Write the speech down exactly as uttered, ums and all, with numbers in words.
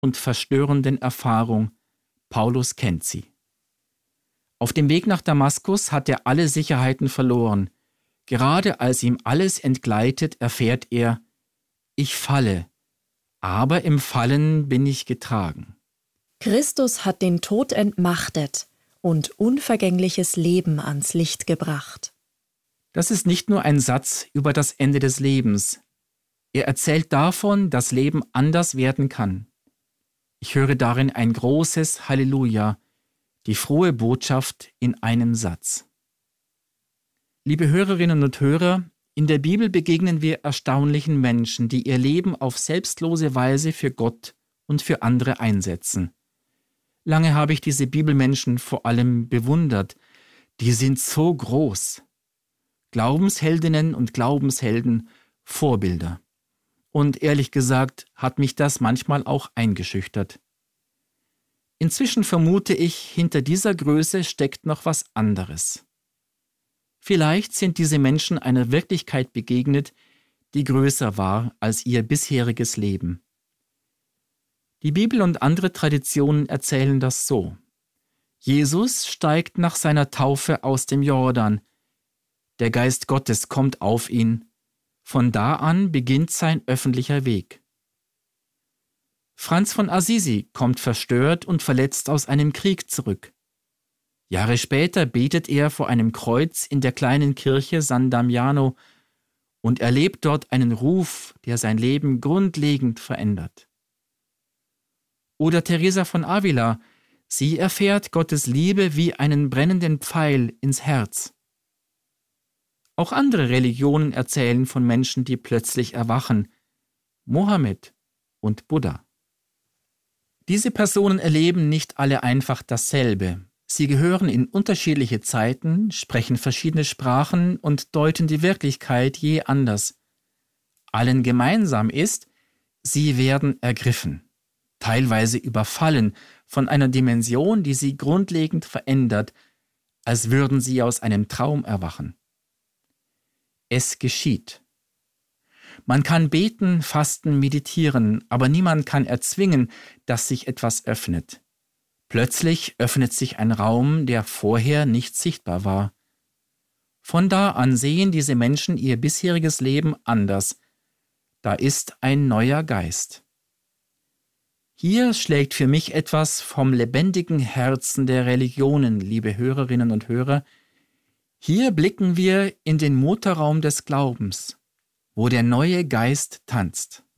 und verstörenden Erfahrung. Paulus kennt sie. Auf dem Weg nach Damaskus hat er alle Sicherheiten verloren. Gerade als ihm alles entgleitet, erfährt er: Ich falle, aber im Fallen bin ich getragen. Christus hat den Tod entmachtet und unvergängliches Leben ans Licht gebracht. Das ist nicht nur ein Satz über das Ende des Lebens. Er erzählt davon, dass Leben anders werden kann. Ich höre darin ein großes Halleluja, die frohe Botschaft in einem Satz. Liebe Hörerinnen und Hörer, in der Bibel begegnen wir erstaunlichen Menschen, die ihr Leben auf selbstlose Weise für Gott und für andere einsetzen. Lange habe ich diese Bibelmenschen vor allem bewundert. Die sind so groß. Glaubensheldinnen und Glaubenshelden, Vorbilder. Und ehrlich gesagt hat mich das manchmal auch eingeschüchtert. Inzwischen vermute ich, hinter dieser Größe steckt noch was anderes. Vielleicht sind diese Menschen einer Wirklichkeit begegnet, die größer war als ihr bisheriges Leben. Die Bibel und andere Traditionen erzählen das so. Jesus steigt nach seiner Taufe aus dem Jordan. Der Geist Gottes kommt auf ihn. Von da an beginnt sein öffentlicher Weg. Franz von Assisi kommt verstört und verletzt aus einem Krieg zurück. Jahre später betet er vor einem Kreuz in der kleinen Kirche San Damiano und erlebt dort einen Ruf, der sein Leben grundlegend verändert. Oder Teresa von Avila, sie erfährt Gottes Liebe wie einen brennenden Pfeil ins Herz. Auch andere Religionen erzählen von Menschen, die plötzlich erwachen. Mohammed und Buddha. Diese Personen erleben nicht alle einfach dasselbe. Sie gehören in unterschiedliche Zeiten, sprechen verschiedene Sprachen und deuten die Wirklichkeit je anders. Allen gemeinsam ist, sie werden ergriffen, teilweise überfallen von einer Dimension, die sie grundlegend verändert, als würden sie aus einem Traum erwachen. Es geschieht. Man kann beten, fasten, meditieren, aber niemand kann erzwingen, dass sich etwas öffnet. Plötzlich öffnet sich ein Raum, der vorher nicht sichtbar war. Von da an sehen diese Menschen ihr bisheriges Leben anders. Da ist ein neuer Geist. Hier schlägt für mich etwas vom lebendigen Herzen der Religionen, liebe Hörerinnen und Hörer. Hier blicken wir in den Motorraum des Glaubens, wo der neue Geist tanzt.